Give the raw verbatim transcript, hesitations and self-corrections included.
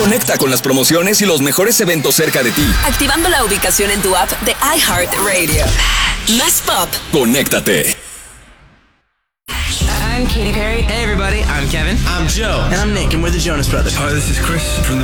Conecta con las promociones y los mejores eventos cerca de ti. Activando la ubicación en tu app de iHeartRadio. Más pop. Conéctate. I'm Katy Perry. Hey everybody, I'm Kevin. I'm Joe. And I'm Nick, and we're the Jonas Brothers. Hi, this is Chris from the